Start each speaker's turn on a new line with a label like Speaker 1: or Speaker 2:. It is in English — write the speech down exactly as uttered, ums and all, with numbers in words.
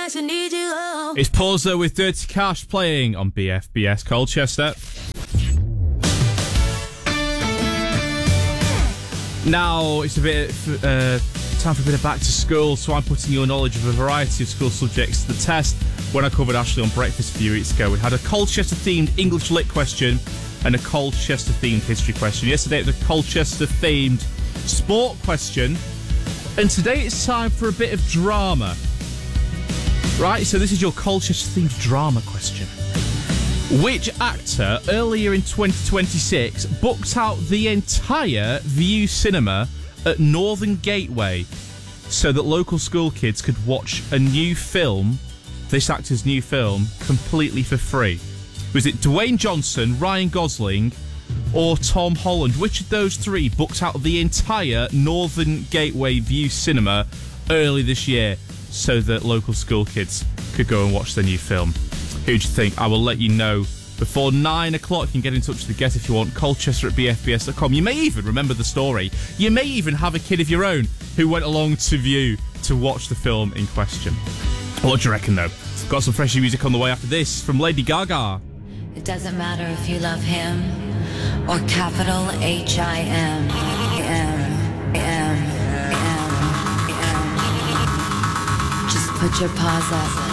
Speaker 1: twice, I need you. Oh.
Speaker 2: It's Pulsar with Dirty Cash playing on B F B S Colchester. Now it's a bit uh, time for a bit of back to school, so I'm putting your knowledge of a variety of school subjects to the test. When I covered Ashley on breakfast a few weeks ago, we had a Colchester-themed English Lit question and a Colchester-themed history question. Yesterday it was a Colchester-themed sport question, and today it's time for a bit of drama. Right, so this is your Colchester-themed drama question. Which actor earlier in twenty twenty-six booked out the entire View Cinema at Northern Gateway so that local school kids could watch a new film, this actor's new film, completely for free? Was it Dwayne Johnson, Ryan Gosling, or Tom Holland? Which of those three booked out the entire Northern Gateway View Cinema early this year so that local school kids could go and watch the new film? Who do you think? I will let you know before nine o'clock. You can get in touch with the guest if you want. Colchester at b f b s dot com. You may even remember the story. You may even have a kid of your own who went along to View to watch the film in question. What do you reckon, though? Got some fresh music on the way after this from Lady Gaga.
Speaker 1: It doesn't matter if you love him or capital H I M. M. M. M. M. Just put your paws up.